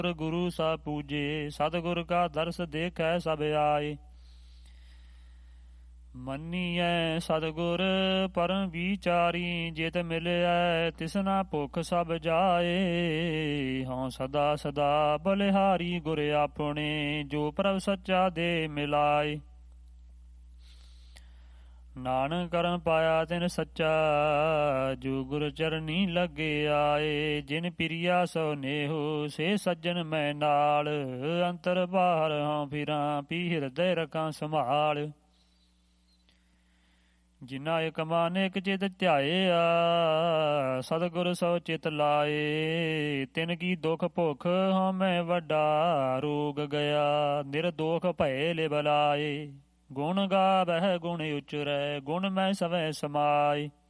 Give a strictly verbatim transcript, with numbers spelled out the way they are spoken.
ਗੁਰੂ ਸਾ ਪੂਜੇ, ਸਤਿਗੁਰ ਕਾ ਦਰਸ ਦੇਖੈ ਸਭ ਆਏ। ਮੰਨੀਐ ਸਤਿਗੁਰ ਪਰਮ ਵਿਚਾਰੀ, ਜਿਤ ਮਿਲਿਐ ਤਿਸਨਾ ਭੁਖ ਸਭ ਜਾਏ। ਹਉ ਸਦਾ ਸਦਾ ਬਲਿਹਾਰੀ ਗੁਰ ਆਪਣੇ, ਜੋ ਪ੍ਰਭ ਸੱਚਾ ਦੇ ਮਿਲਾਏ। ਨਾਨਕ ਕਰਮ ਪਾਇਆ ਤਿਨ ਸੱਚਾ, ਜੋ ਗੁਰ ਚਰਨੀ ਲੱਗੇ ਆਏ। ਜਿਨ ਪਿਰਿਆ ਸੋ ਨੇਹੋ, ਸੇ ਸੱਜਣ ਮੈਂ ਨਾਲ, ਅੰਤਰ ਬਾਹਰ ਹਉ ਫਿਰਾਂ, ਪੀ ਹਿਰਦੈ ਰਖਾਂ ਸੰਭਾਲ। ਜਿਨਾ ਇਕ ਮਨ ਇਕ ਚਿਤ ਧਿਆਇਆ, ਸਤਿਗੁਰ ਸੋ ਚਿਤ ਲਾਏ। ਤਿਨ ਕੀ ਦੁਖ ਭੁਖ ਹਉਮੈ ਵੱਡਾ, ਰੋਗ ਗਿਆ ਨਿਰਦੋਖ ਭਏ ਲਿਵ ਲਾਏ। ਗੁਣ ਗਾਵਹਿ ਗੁਣ ਉਚਰੈ, ਗੁਣ ਮੈਂ ਸਵੈ ਸਮਾਏ।